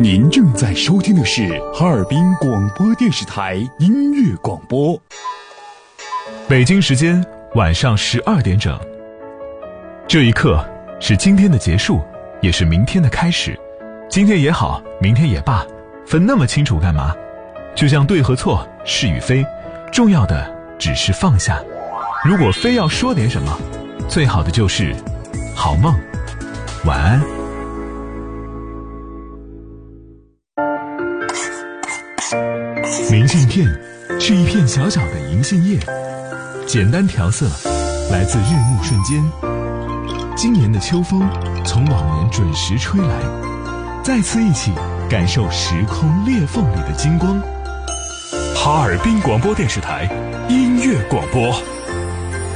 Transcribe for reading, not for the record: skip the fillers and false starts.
您正在收听的是哈尔滨广播电视台音乐广播。 北京时间晚上12点整。这一刻是今天的结束，也是明天的开始。今天也好，明天也罢，分那么清楚干嘛？就像对和错，是与非，重要的只是放下。如果非要说点什么，最好的就是好梦，晚安。明信片是一片小小的银杏叶，简单调色，来自日暮瞬间。今年的秋风从往年准时吹来，再次一起感受时空裂缝里的金光。哈尔滨广播电视台音乐广播。